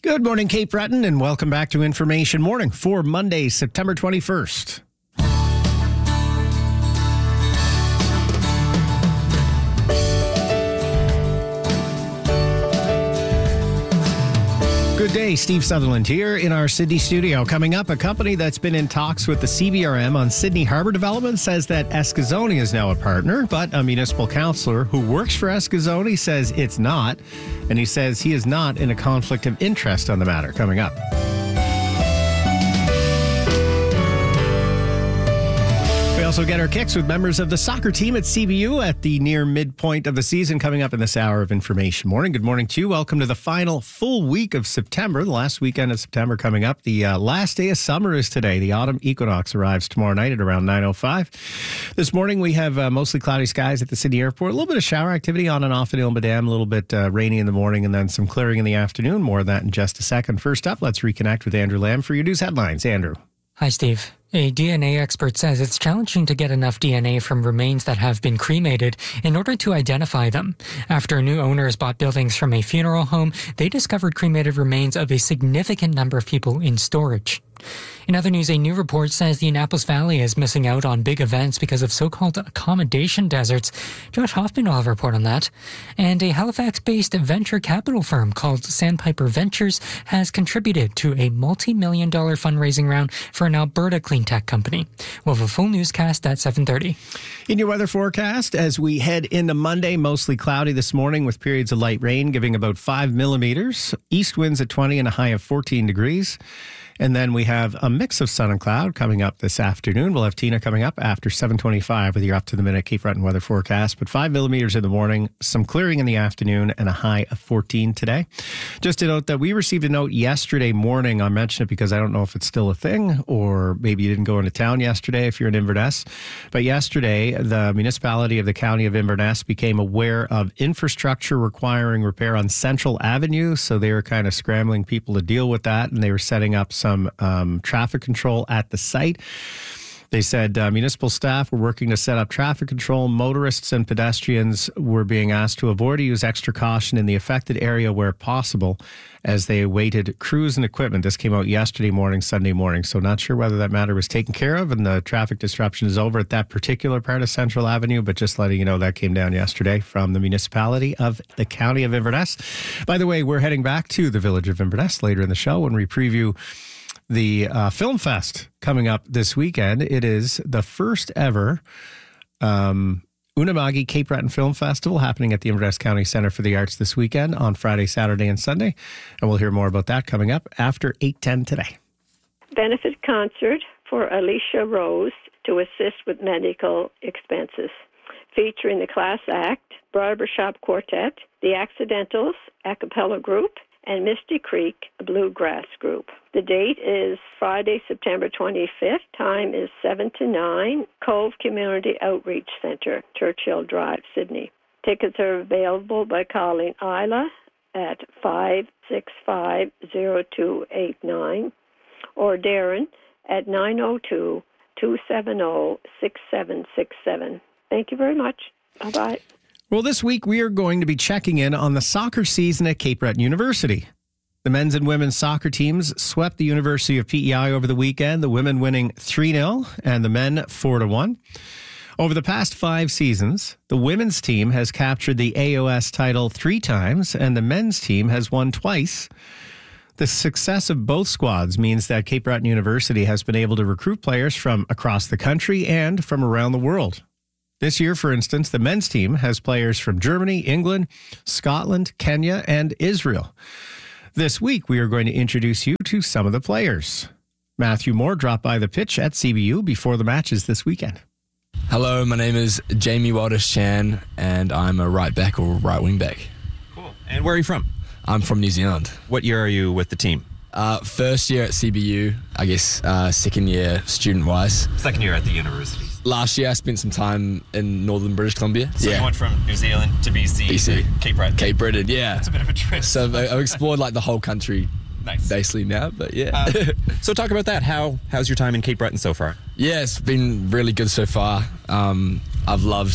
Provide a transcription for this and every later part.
Good morning, Cape Breton, and welcome back to Information Morning for Monday, September 21st. Good day, Steve Sutherland here in our Sydney studio. Coming up, a company that's been in talks with the CBRM on Sydney Harbour Development says that Eskazoni is now a partner, but a municipal councillor who works for Eskazoni says it's not, and he says he is not in a conflict of interest on the matter. Coming up. We also get our kicks with members of the soccer team at CBU at the near midpoint of the season coming up in this hour of Information Morning. Good morning to you. Welcome to the final full week of September, the last weekend of September coming up. The last day of summer is today. The autumn equinox arrives tomorrow night at around 9:05. This morning we have mostly cloudy skies at the Sydney Airport. A little bit of shower activity on and off at Ilmbadam, a little bit rainy in the morning and then some clearing in the afternoon. More of that in just a second. First up, let's reconnect with Andrew Lamb for your news headlines. Andrew. Hi, Steve. A DNA expert says it's challenging to get enough DNA from remains that have been cremated in order to identify them. After new owners bought buildings from a funeral home, they discovered cremated remains of a significant number of people in storage. In other news, a new report says the Annapolis Valley is missing out on big events because of so-called accommodation deserts. Josh Hoffman will have a report on that. And a Halifax-based venture capital firm called Sandpiper Ventures has contributed to a multi-million-dollar fundraising round for an Alberta clean tech company. We'll have a full newscast at 7:30. In your weather forecast, as we head into Monday, mostly cloudy this morning with periods of light rain, giving about 5 millimeters. East winds at 20 and a high of 14 degrees. And then we have a mix of sun and cloud coming up this afternoon. We'll have Tina coming up after 7:25 with your up-to-the-minute Cape Breton weather forecast. But 5 millimeters in the morning, some clearing in the afternoon, and a high of 14 today. Just to note that we received a note yesterday morning. I'll mention it because I don't know if it's still a thing or maybe you didn't go into town yesterday if you're in Inverness. But yesterday, the municipality of the county of Inverness became aware of infrastructure requiring repair on Central Avenue. So they were kind of scrambling people to deal with that, and they were setting up some traffic control at the site. They said municipal staff were working to set up traffic control. Motorists and pedestrians were being asked to avoid to use extra caution in the affected area where possible as they awaited crews and equipment. This came out yesterday morning, Sunday morning. So not sure whether that matter was taken care of and the traffic disruption is over at that particular part of Central Avenue, but just letting you know that came down yesterday from the municipality of the county of Inverness. By the way, we're heading back to the village of Inverness later in the show when we preview the Film Fest coming up this weekend. It is the first ever Unama'ki Cape Breton Film Festival happening at the Inverness County Centre for the Arts this weekend on Friday, Saturday, and Sunday. And we'll hear more about that coming up after 8:10 today. Benefit concert for Alicia Rose to assist with medical expenses, featuring the Class Act, Barbershop Quartet, the Accidentals, a cappella group, and Misty Creek Bluegrass Group. The date is Friday, September 25th. Time is 7 to 9. Cove Community Outreach Center, Churchill Drive, Sydney. Tickets are available by calling Isla at 565-0289 or Darren at 902-270-6767. Thank you very much. Bye-bye. Well, this week we are going to be checking in on the soccer season at Cape Breton University. The men's and women's soccer teams swept the University of PEI over the weekend, the women winning 3-0 and the men 4-1. Over the past 5 seasons, the women's team has captured the AOS title 3 times and the men's team has won twice. The success of both squads means that Cape Breton University has been able to recruit players from across the country and from around the world. This year, for instance, the men's team has players from Germany, England, Scotland, Kenya, and Israel. This week, we are going to introduce you to some of the players. Matthew Moore dropped by the pitch at CBU before the matches this weekend. Hello, my name is Jamie Walters-Chan, and I'm a right back or right wing back. Cool. And where are you from? I'm from New Zealand. What year are you with the team? First year at CBU, I guess second year student-wise. Second year at the university. Last year I spent some time in northern British Columbia. So you went from New Zealand to BC. to Cape Breton. Cape Breton, yeah. It's a bit of a trip. So I've explored like the whole country. Nice. Basically now, but yeah. So talk about that. How's your time in Cape Breton so far? Yeah, it's been really good so far. I've loved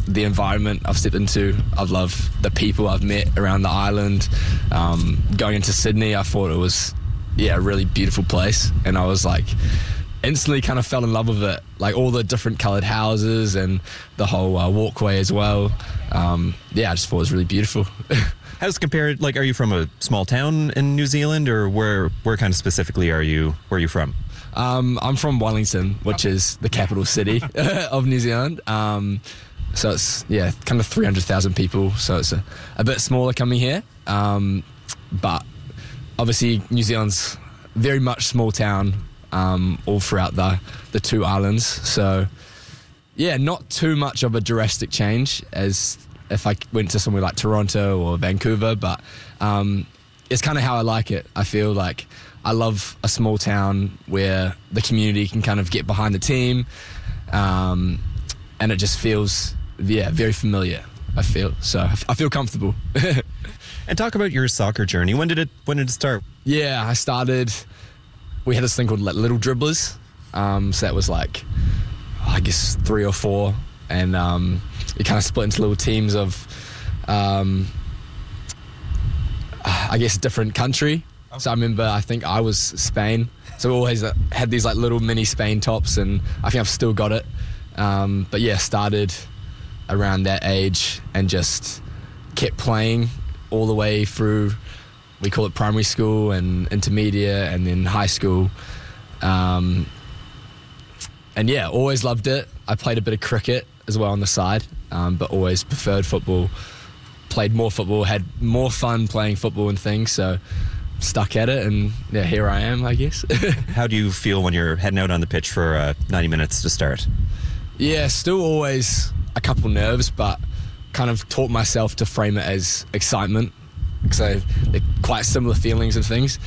the environment I've stepped into. I've loved the people I've met around the island. Going into Sydney, I thought it was, a really beautiful place. And I was like, instantly kind of fell in love with it. Like all the different coloured houses and the whole walkway as well. I just thought it was really beautiful. How's it compared? Like, are you from a small town in New Zealand, or where kind of specifically where are you from? I'm from Wellington, which is the capital city of New Zealand. So it's, kind of 300,000 people. So it's a bit smaller coming here. But obviously New Zealand's very much small town all throughout the two islands. So, not too much of a drastic change as if I went to somewhere like Toronto or Vancouver. But it's kind of how I like it. I feel like I love a small town where the community can kind of get behind the team, and it just feels, very familiar, I feel. So I feel comfortable. And talk about your soccer journey. When did it start? Yeah, I started, we had this thing called like Little Dribblers. So that was like, I guess 3 or 4. And it kind of split into little teams of, I guess, different country. So I remember, I think I was Spain. So we always had these like little mini Spain tops, and I think I've still got it. But started around that age and just kept playing all the way through, we call it primary school and intermediate and then high school. And always loved it. I played a bit of cricket as well on the side, but always preferred football, played more football, had more fun playing football and things, so stuck at it, and here I am, I guess. How do you feel when you're heading out on the pitch for 90 minutes to start? Still always a couple nerves, but kind of taught myself to frame it as excitement, because they're quite similar feelings and things.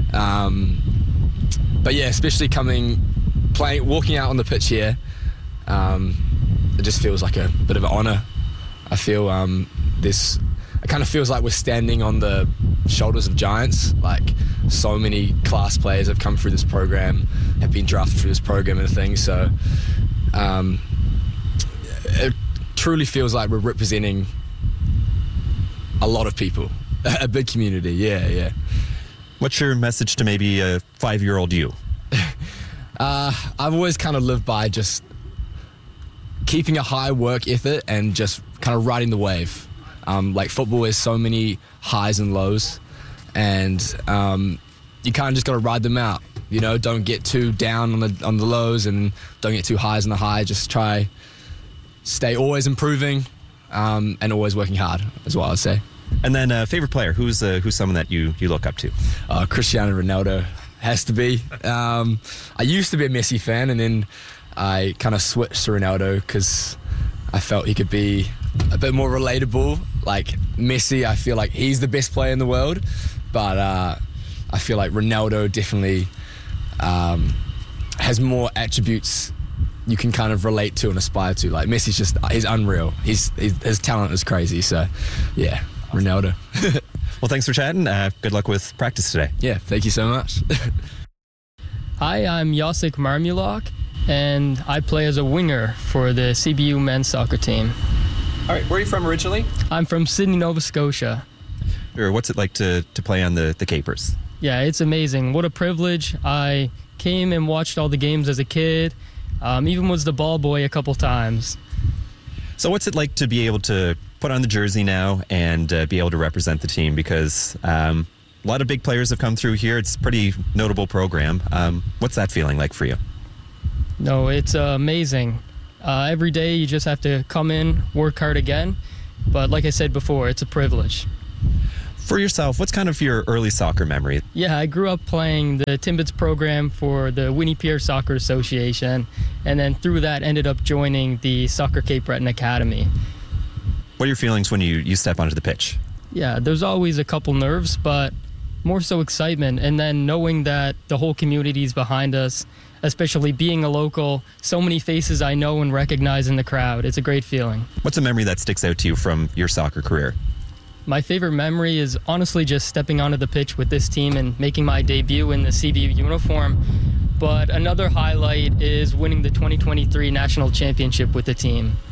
But especially walking out on the pitch here, it just feels like a bit of an honour. I feel it kind of feels like we're standing on the shoulders of giants. Like, so many class players have come through this program, have been drafted through this program and things. So it truly feels like we're representing a lot of people, a big community. Yeah. What's your message to maybe a 5-year-old you? I've always kind of lived by just keeping a high work ethic and just kind of riding the wave. Like, football has so many highs and lows, and you kind of just got to ride them out. Don't get too down on the lows, and don't get too highs on the high. Just try stay always improving, and always working hard, is what I'd say. And then favorite player, who's someone that you look up to? Cristiano Ronaldo has to be. I used to be a Messi fan, and then I kind of switched to Ronaldo because I felt he could be a bit more relatable. Like Messi, I feel like he's the best player in the world, but I feel like Ronaldo definitely has more attributes you can kind of relate to and aspire to. Like, Messi's he's unreal. His talent is crazy. So, Ronaldo. Well, thanks for chatting. Good luck with practice today. Yeah, thank you so much. Hi, I'm Jacek Marmulak, and I play as a winger for the CBU men's soccer team. All right, where are you from originally? I'm from Sydney, Nova Scotia. What's it like to play on the Capers? Yeah, it's amazing. What a privilege. I came and watched all the games as a kid, even was the ball boy a couple times. So what's it like to be able to put on the jersey now and be able to represent the team? Because a lot of big players have come through here. It's a pretty notable program. What's that feeling like for you? No, it's amazing. Every day you just have to come in, work hard again. But like I said before, it's a privilege. For yourself, what's kind of your early soccer memory? Yeah, I grew up playing the Timbits program for the Winnie Pier Soccer Association, and then through that ended up joining the Soccer Cape Breton Academy. What are your feelings when you step onto the pitch? Yeah, there's always a couple nerves, but more so excitement, and then knowing that the whole community's behind us, especially being a local, so many faces I know and recognize in the crowd. It's a great feeling. What's a memory that sticks out to you from your soccer career? My favorite memory is honestly just stepping onto the pitch with this team and making my debut in the CBU uniform. But another highlight is winning the 2023 National Championship with the team.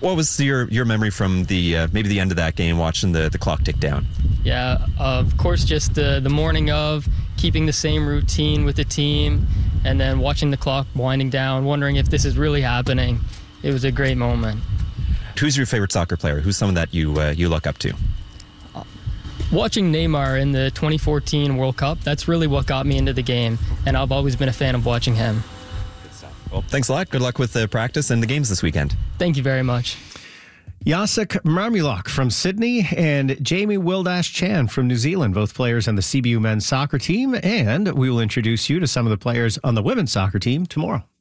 What was your memory from the maybe the end of that game, watching the clock tick down? Yeah, of course, just the morning of, keeping the same routine with the team, and then watching the clock winding down, wondering if this is really happening. It was a great moment. Who's your favorite soccer player? Who's someone that you look up to? Watching Neymar in the 2014 World Cup, that's really what got me into the game, and I've always been a fan of watching him. Well, thanks a lot. Good luck with the practice and the games this weekend. Thank you very much. Jacek Marmulok from Sydney and Jamie Wildash Chan from New Zealand, both players on the CBU men's soccer team. And we will introduce you to some of the players on the women's soccer team tomorrow.